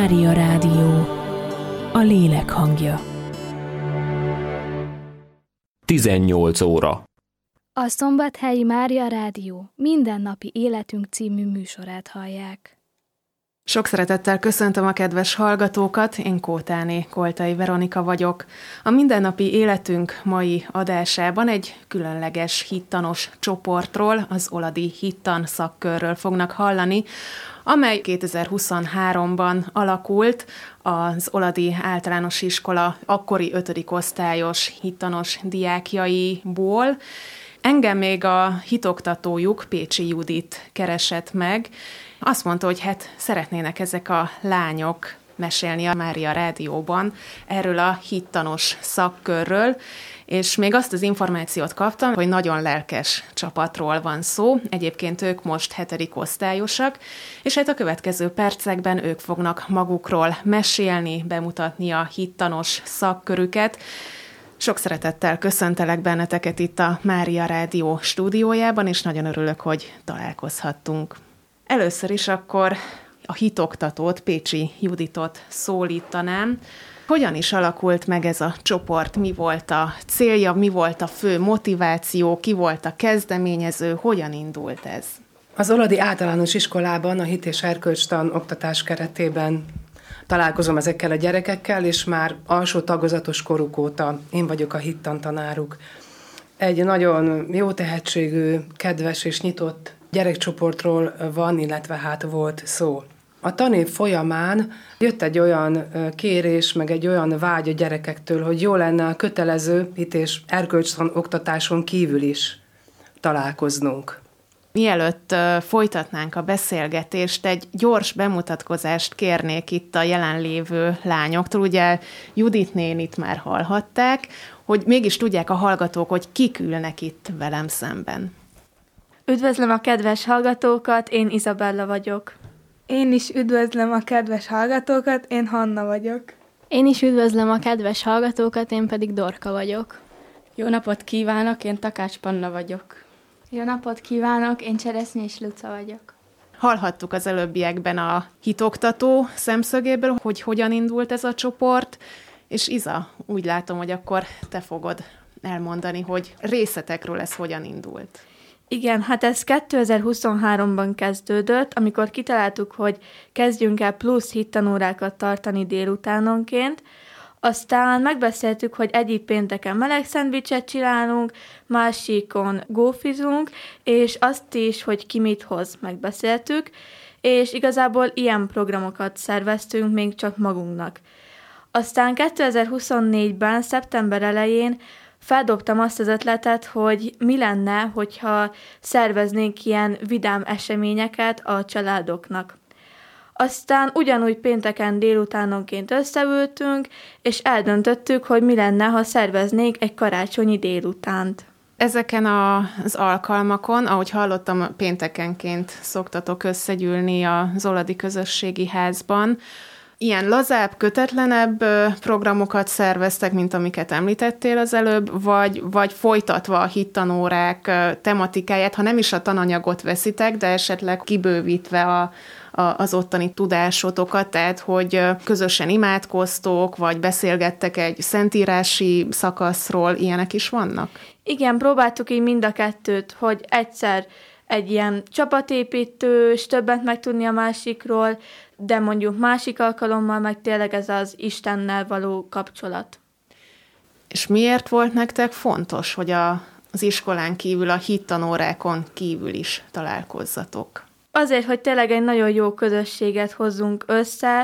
Mária Rádió, a lélek hangja. 18 óra. A Szombathelyi Mária Rádió mindennapi életünk című műsorát hallják. Sok szeretettel köszöntöm a kedves hallgatókat, én Kótáné Koltai Veronika vagyok. A mindennapi életünk mai adásában egy különleges hittanos csoportról, az Oladi Hittan szakkörről fognak hallani, amely 2023-ban alakult az Oladi Általános Iskola akkori 5. osztályos hittanos diákjaiból. Engem még a hitoktatójuk, Pécsi Judit keresett meg. Azt mondta, hogy szeretnének ezek a lányok mesélni a Mária Rádióban erről a hittanos szakkörről, és még azt az információt kaptam, hogy nagyon lelkes csapatról van szó. Egyébként ők most 7. osztályosak, és a következő percekben ők fognak magukról mesélni, bemutatni a hittanos szakkörüket. Sok szeretettel köszöntelek benneteket itt a Mária Rádió stúdiójában, és nagyon örülök, hogy találkozhattunk. Először is akkor a hitoktatót, Pécsi Juditot szólítanám. Hogyan is alakult meg ez a csoport? Mi volt a célja, mi volt a fő motiváció, ki volt a kezdeményező, hogyan indult ez? Az Oladi Általános Iskolában a hit- és erkölcstan oktatás keretében találkozom ezekkel a gyerekekkel, és már alsó tagozatos koruk óta én vagyok a hittantanáruk. Egy nagyon jó tehetségű, kedves és nyitott gyerekcsoportról van, illetve volt szó. A tanév folyamán jött egy olyan kérés, meg egy olyan vágy a gyerekektől, hogy jó lenne a kötelező hit- és erkölcstan oktatáson kívül is találkoznunk. Mielőtt folytatnánk a beszélgetést, egy gyors bemutatkozást kérnék itt a jelenlévő lányoktól. Ugye Judit nénit már hallhatták, hogy mégis tudják a hallgatók, hogy kik ülnek itt velem szemben. Üdvözlöm a kedves hallgatókat, én Izabella vagyok. Én is üdvözlöm a kedves hallgatókat, én Hanna vagyok. Én is üdvözlöm a kedves hallgatókat, én pedig Dorka vagyok. Jó napot kívánok, én Takács Panna vagyok. Jó napot kívánok, én Cseresznyés Luca vagyok. Hallhattuk az előbbiekben a hitoktató szemszögéből, hogy hogyan indult ez a csoport, és Iza, úgy látom, hogy akkor te fogod elmondani, hogy részletekről ez hogyan indult. Igen, ez 2023-ban kezdődött, amikor kitaláltuk, hogy kezdjünk el plusz hittanórákat tartani délutánonként. Aztán megbeszéltük, hogy egyik pénteken meleg szendvicset csinálunk, másikon gófizunk, és azt is, hogy ki mit hoz, megbeszéltük, és igazából ilyen programokat szerveztünk még csak magunknak. Aztán 2024-ben, szeptember elején feldobtam azt az ötletet, hogy mi lenne, hogyha szerveznénk ilyen vidám eseményeket a családoknak. Aztán ugyanúgy pénteken délutánonként összeültünk, és eldöntöttük, hogy mi lenne, ha szerveznénk egy karácsonyi délutánt. Ezeken az alkalmakon, ahogy hallottam, péntekenként szoktatok összegyűlni az Oladi Közösségi Házban. Ilyen lazább, kötetlenebb programokat szerveztek, mint amiket említettél az előbb, vagy folytatva a hittanórák tematikáját, ha nem is a tananyagot veszitek, de esetleg kibővítve az ottani tudásotokat, tehát hogy közösen imádkoztok, vagy beszélgettek egy szentírási szakaszról, ilyenek is vannak? Igen, próbáltuk így mind a kettőt, hogy egyszer egy ilyen csapatépítős, többet megtudni a másikról, de mondjuk másik alkalommal meg tényleg ez az Istennel való kapcsolat. És miért volt nektek fontos, hogy az iskolán kívül, a hittanórákon kívül is találkozzatok? Azért, hogy tényleg egy nagyon jó közösséget hozzunk össze,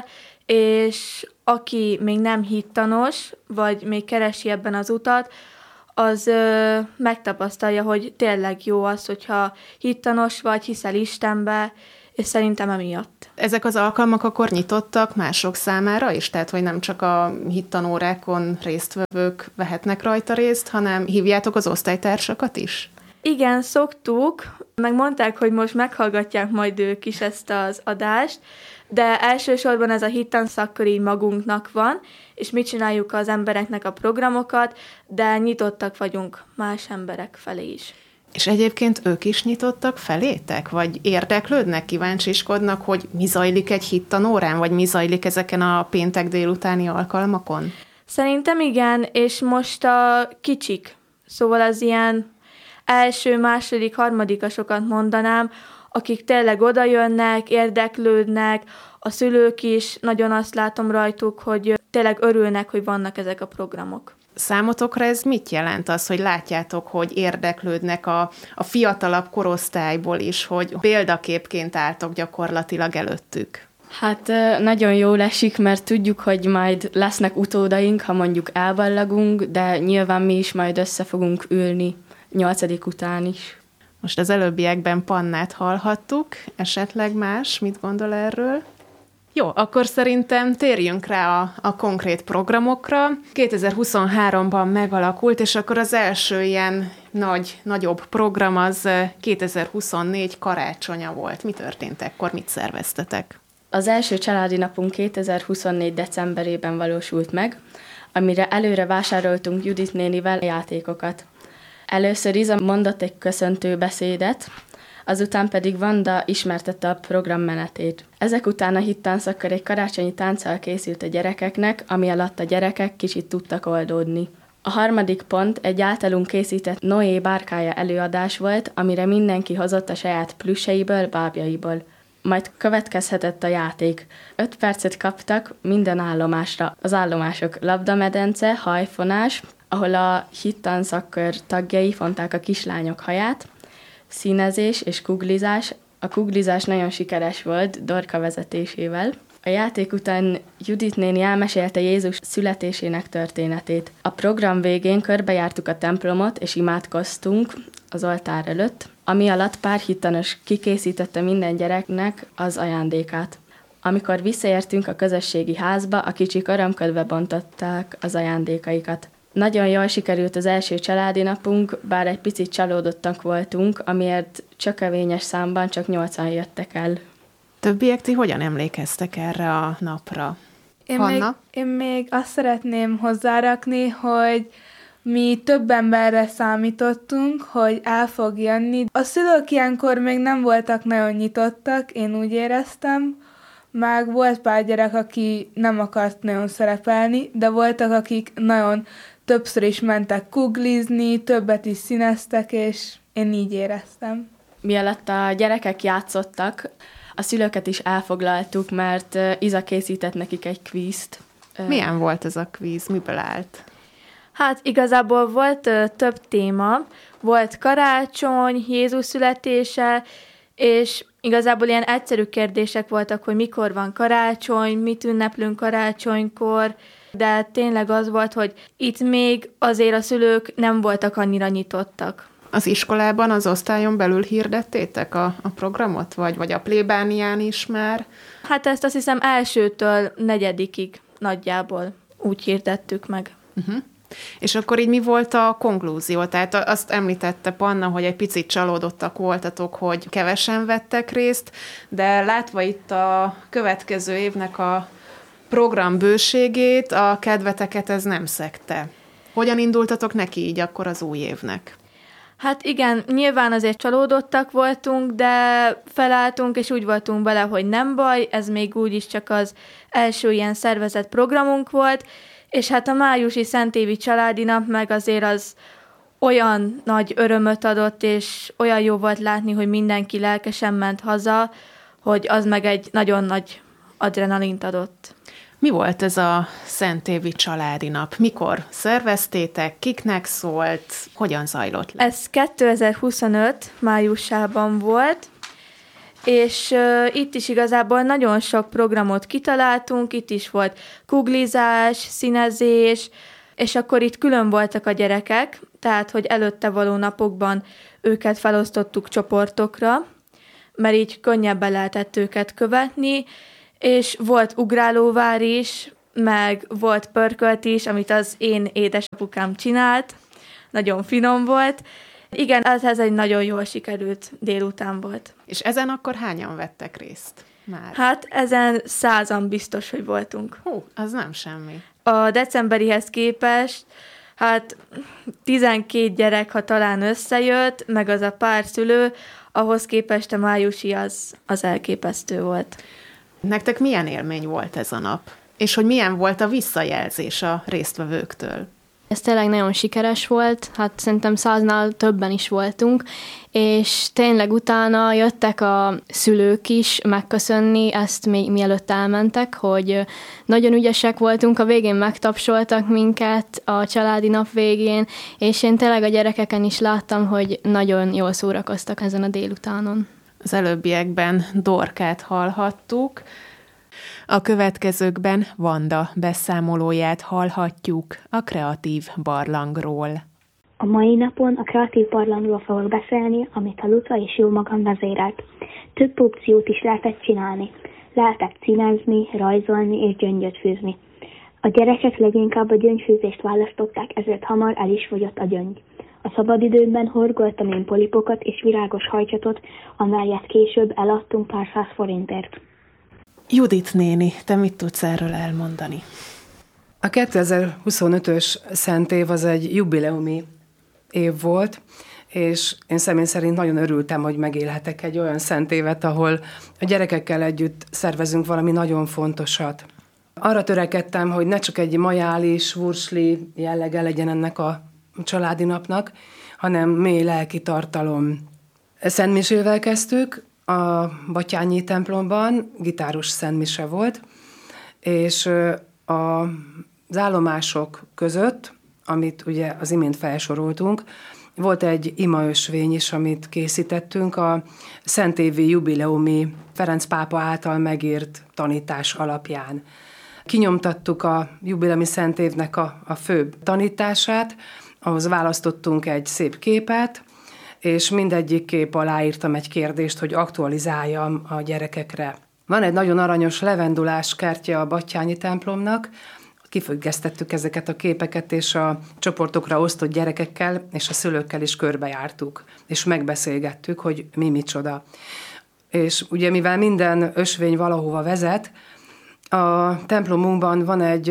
és aki még nem hittanos, vagy még keresi ebben az utat, az megtapasztalja, hogy tényleg jó az, hogyha hittanos vagy, hiszel Istenbe, és szerintem emiatt. Ezek az alkalmak akkor nyitottak mások számára is? Tehát, hogy nem csak a hittanórákon résztvevők vehetnek rajta részt, hanem hívjátok az osztálytársakat is? Igen, szoktuk, meg mondták, hogy most meghallgatják majd ők is ezt az adást, de elsősorban ez a hittan szakkör így magunknak van, és mi csináljuk az embereknek a programokat, de nyitottak vagyunk más emberek felé is. És egyébként ők is nyitottak felétek? Vagy érdeklődnek, kíváncsiskodnak, hogy mi zajlik egy hittanórán, vagy mi zajlik ezeken a péntek délutáni alkalmakon? Szerintem igen, és most a kicsik, szóval az ilyen első, második, harmadikasokat mondanám, akik tényleg odajönnek, érdeklődnek, a szülők is, nagyon azt látom rajtuk, hogy tényleg örülnek, hogy vannak ezek a programok. Számotokra ez mit jelent az, hogy látjátok, hogy érdeklődnek a fiatalabb korosztályból is, hogy példaképként álltok gyakorlatilag előttük? Hát nagyon jól esik, mert tudjuk, hogy majd lesznek utódaink, ha mondjuk elballagunk, de nyilván mi is majd össze fogunk ülni 8. után is. Most az előbbiekben Pannát hallhattuk, esetleg más, mit gondol erről? Jó, akkor szerintem térjünk rá a konkrét programokra. 2023-ban megalakult, és akkor az első ilyen nagyobb program az 2024 karácsonya volt. Mi történt ekkor, mit szerveztetek? Az első családi napunk 2024 decemberében valósult meg, amire előre vásároltunk Judit nénivel játékokat. Először Iza mondott egy köszöntő beszédet, azután pedig Vanda ismertette a program menetét. Ezek után a hittánszakkor egy karácsonyi tánccal készült a gyerekeknek, ami alatt a gyerekek kicsit tudtak oldódni. A harmadik pont egy általunk készített Noé bárkája előadás volt, amire mindenki hozott a saját plüsseiből, bábjaiból. Majd következhetett a játék. 5 percet kaptak minden állomásra. Az állomások labdamedence, hajfonás, ahol a hittanszakör tagjai fonták a kislányok haját, színezés és kuglizás. A kuglizás nagyon sikeres volt, Dorka vezetésével. A játék után Judit néni elmesélte Jézus születésének történetét. A program végén körbejártuk a templomot, és imádkoztunk az oltár előtt, ami alatt pár hittanos kikészítette minden gyereknek az ajándékát. Amikor visszaértünk a közösségi házba, a kicsik örömködve bontották az ajándékaikat. Nagyon jól sikerült az első családi napunk, bár egy picit csalódottak voltunk, amiért csökevényes számban csak 8-an jöttek el. Többiek, ti hogyan emlékeztek erre a napra? Én még azt szeretném hozzárakni, hogy mi több emberre számítottunk, hogy el fog jönni. A szülők ilyenkor még nem voltak nagyon nyitottak, én úgy éreztem, meg volt pár gyerek, aki nem akart nagyon szerepelni, de voltak, akik nagyon többször is mentek kuglizni, többet is színeztek, és én így éreztem. Mialatt a gyerekek játszottak, a szülőket is elfoglaltuk, mert Iza készített nekik egy kvízt. Milyen volt ez a kvíz? Miből állt? Hát igazából volt több téma. Volt karácsony, Jézus születése, és igazából ilyen egyszerű kérdések voltak, hogy mikor van karácsony, mit ünneplünk karácsonykor, de tényleg az volt, hogy itt még azért a szülők nem voltak annyira nyitottak. Az iskolában, az osztályon belül hirdettétek a programot, vagy a plébánián is már? Hát ezt azt hiszem 1-től 4-ig nagyjából úgy hirdettük meg. Uh-huh. És akkor így mi volt a konklúzió? Tehát azt említette Panna, hogy egy picit csalódottak voltatok, hogy kevesen vettek részt, de látva itt a következő évnek a program bőségét, a kedveteket ez nem szegte. Hogyan indultatok neki így akkor az új évnek? Hát igen, nyilván azért csalódottak voltunk, de felálltunk, és úgy voltunk bele, hogy nem baj, ez még úgyis csak az első ilyen szervezett programunk volt, és hát a májusi szentévi családi nap meg azért az olyan nagy örömöt adott, és olyan jó volt látni, hogy mindenki lelkesen ment haza, hogy az meg egy nagyon nagy adrenalint adott. Mi volt ez a szentévi családi nap? Mikor szerveztétek? Kiknek szólt? Hogyan zajlott le? Ez 2025 májusában volt, és itt is igazából nagyon sok programot kitaláltunk, itt is volt kuglizás, színezés, és akkor itt külön voltak a gyerekek, tehát hogy előtte való napokban őket felosztottuk csoportokra, mert így könnyebben lehetett őket követni, és volt ugrálóvár is, meg volt pörkölt is, amit az én édesapukám csinált, nagyon finom volt. Igen, ez egy nagyon jól sikerült délután volt. És ezen akkor hányan vettek részt már? Hát ezen 100-an biztos, hogy voltunk. Hú, az nem semmi. A decemberihez képest, Hát 12 gyerek, ha talán összejött, meg az a pár szülő, ahhoz képest a májusi az elképesztő volt. Nektek milyen élmény volt ez a nap? És hogy milyen volt a visszajelzés a résztvevőktől? Ez tényleg nagyon sikeres volt, hát szerintem 100-nál többen is voltunk, és tényleg utána jöttek a szülők is megköszönni ezt még mielőtt elmentek, hogy nagyon ügyesek voltunk, a végén megtapsoltak minket a családi nap végén, és én tényleg a gyerekeken is láttam, hogy nagyon jól szórakoztak ezen a délutánon. Az előbbiekben Dorkát hallhattuk, a következőkben Vanda beszámolóját hallhatjuk a Kreatív Barlangról. A mai napon a Kreatív Barlangról fogok beszélni, amit a Luca és jó magam vezérelt. Több opciót is lehetett csinálni. Lehetett színezni, rajzolni és gyöngyöt fűzni. A gyerekek leginkább a gyöngyfűzést választották, ezért hamar el is fogyott a gyöngy. A szabadidőmben horgoltam én polipokat és virágos hajcsatot, amelyet később eladtunk pár 100 forintért. Judit néni, te mit tudsz erről elmondani? A 2025-ös Szent év az egy jubileumi év volt, és én személy szerint nagyon örültem, hogy megélhetek egy olyan szent évet, ahol a gyerekekkel együtt szervezünk valami nagyon fontosat. Arra törekedtem, hogy ne csak egy majális, vursli jellege legyen ennek a családi napnak, hanem mély lelki tartalom. Szentmisével kezdtük, a Batthyányi templomban gitáros szentmise volt, és az állomások között, amit ugye az imént felsoroltunk, volt egy imaösvény is, amit készítettünk a szentévi jubileumi Ferenc pápa által megírt tanítás alapján. Kinyomtattuk a jubileumi szentévnek a főbb tanítását, ahhoz választottunk egy szép képet, és mindegyik kép alá írtam egy kérdést, hogy aktualizáljam a gyerekekre. Van egy nagyon aranyos levendulás kertje a Batthyányi templomnak, kifüggesztettük ezeket a képeket, és a csoportokra osztott gyerekekkel és a szülőkkel is körbejártuk, és megbeszélgettük, hogy mi micsoda. És ugye mivel minden ösvény valahova vezet, a templomunkban van egy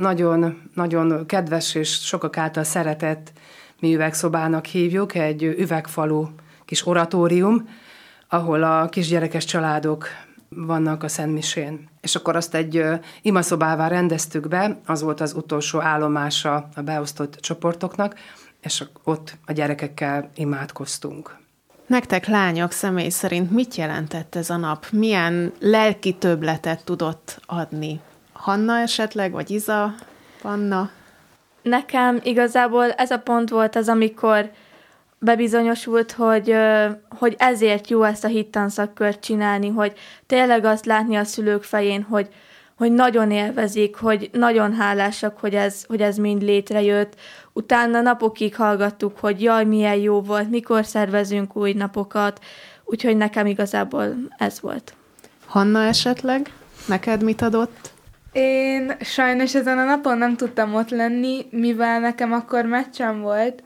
nagyon kedves és sokak által szeretett, mi üvegszobának hívjuk, egy üvegfalú kis oratórium, ahol a kisgyerekes családok vannak a szentmisén. És akkor azt egy imaszobává rendeztük be, az volt az utolsó állomása a beosztott csoportoknak, és ott a gyerekekkel imádkoztunk. Nektek lányok személy szerint mit jelentett ez a nap? Milyen lelki többletet tudott adni? Hanna esetleg, vagy Iza, Panna? Nekem igazából ez a pont volt az, amikor bebizonyosult, hogy ezért jó ezt a hittanszakört csinálni, hogy tényleg azt látni a szülők fején, hogy nagyon élvezik, hogy nagyon hálásak, hogy ez mind létrejött. Utána napokig hallgattuk, hogy jaj, milyen jó volt, mikor szervezünk új napokat, úgyhogy nekem igazából ez volt. Hanna esetleg? Neked mit adott? Én sajnos ezen a napon nem tudtam ott lenni, mivel nekem akkor meccsem volt,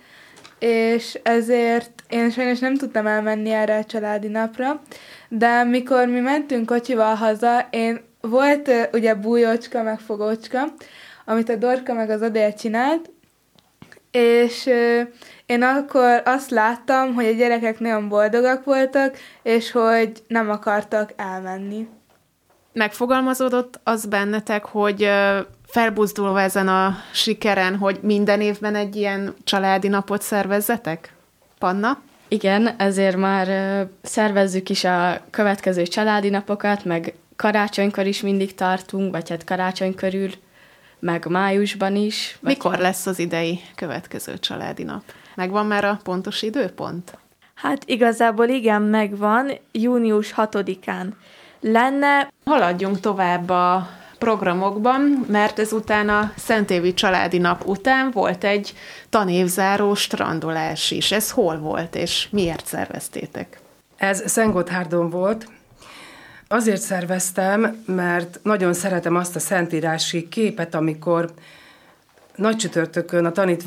és ezért én sajnos nem tudtam elmenni erre a családi napra, de mikor mi mentünk kocsival haza, volt ugye bújócska, meg fogócska, amit a Dorka meg az Adél csinált, és én akkor azt láttam, hogy a gyerekek nagyon boldogak voltak, és hogy nem akartak elmenni. Megfogalmazódott az bennetek, hogy felbuzdulva ezen a sikeren, hogy minden évben egy ilyen családi napot szervezzetek? Panna? Igen, ezért már szervezzük is a következő családi napokat, meg karácsonykor is mindig tartunk, vagy hát karácsony körül, meg májusban is. Mikor lesz az idei következő családi nap? Megvan már a pontos időpont? Hát igazából igen, megvan, június 6-án lenne. Haladjunk tovább a programokban, mert ezután a szentévi családi nap után volt egy tanévzáró strandolás is. Ez hol volt, és miért szerveztétek? Ez Szentgotthárdon volt. Azért szerveztem, mert nagyon szeretem azt a szentírási képet, amikor nagycsütörtökön a tanítvány